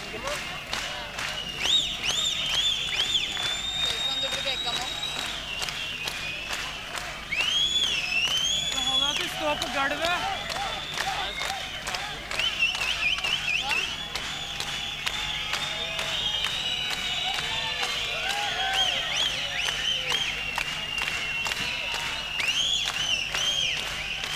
Som du blir vekka nå. Så hold deg til stå på gulvet.